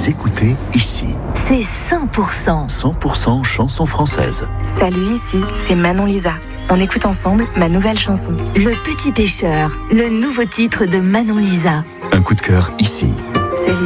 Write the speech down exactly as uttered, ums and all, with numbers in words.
Vous écoutez ici. C'est cent pour cent. cent pour cent chanson française. Salut, ici, c'est Manon Lisa. On écoute ensemble ma nouvelle chanson. Le Petit Pêcheur, le nouveau titre de Manon Lisa. Un coup de cœur ici.